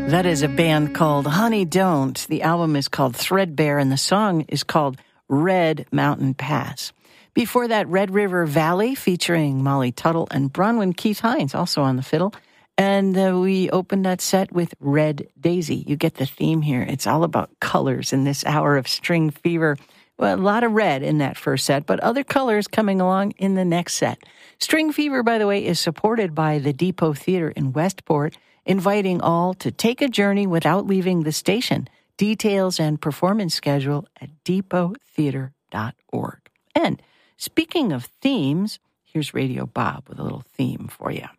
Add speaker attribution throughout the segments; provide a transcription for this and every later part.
Speaker 1: That is a band called Honey Don't. The album is called Threadbare, and the song is called Red Mountain Pass. Before that, Red River Valley, featuring Molly Tuttle and Bronwyn Keith Hines, also on the fiddle. And we opened that set with Red Daisy. You get the theme here. It's all about colors in this hour of String Fever. Well, a lot of red in that first set, but other colors coming along in the next set. String Fever, by the way, is supported by the Depot Theater in Westport, inviting all to take a journey without leaving the station. Details and performance schedule at depottheater.org. And speaking of themes, here's Radio Bob with a little theme for you.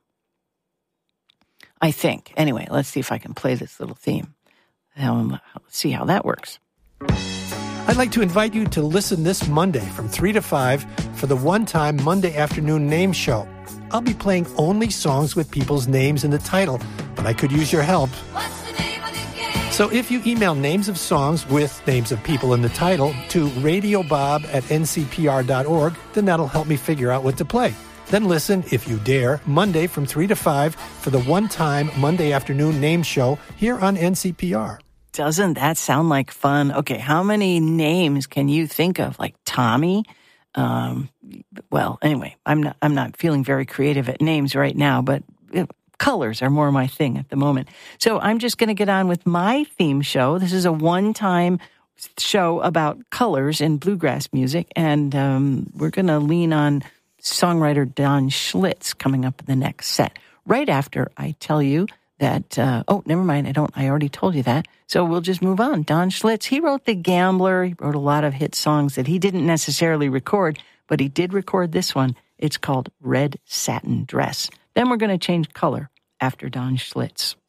Speaker 1: I think. Anyway, let's see if I can play this little theme. Let's see how that works.
Speaker 2: I'd like to invite you to listen this Monday from 3 to 5 for the one-time Monday afternoon name show. I'll be playing only songs with people's names in the title, but I could use your help.
Speaker 3: What's the name of the game?
Speaker 2: So if you email names of songs with names of people in the title to radiobob@ncpr.org, then that'll help me figure out what to play. Then listen, if you dare, Monday from 3 to 5 for the one-time Monday afternoon name show here on NCPR.
Speaker 1: Doesn't that sound like fun? Okay, how many names can you think of? Like Tommy? Well, anyway, I'm not feeling very creative at names right now, but colors are more my thing at the moment. So I'm just going to get on with my theme show. This is a one-time show about colors in bluegrass music, and we're going to lean on songwriter Don Schlitz coming up in the next set. Right after I tell you that, never mind, I already told you that. So we'll just move on. Don Schlitz, he wrote The Gambler. He wrote a lot of hit songs that he didn't necessarily record, but he did record this one. It's called Red Satin Dress. Then we're going to change color after Don Schlitz.